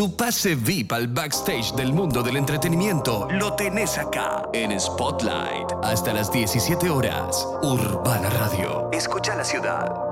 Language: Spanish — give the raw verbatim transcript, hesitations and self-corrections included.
Tu pase V I P al backstage del mundo del entretenimiento lo tenés acá, en Spotlight. Hasta las diecisiete horas, Urbana Radio. Escucha la ciudad.